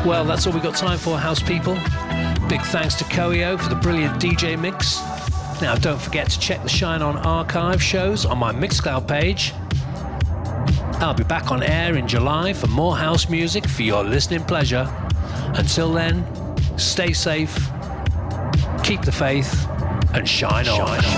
Well, that's all we've got time for, house people. Big thanks to Koyo for the brilliant DJ mix. Now, don't forget to check the Shine On archive shows on my Mixcloud page. I'll be back on air in July for more house music for your listening pleasure. Until then, stay safe, keep the faith, and shine on.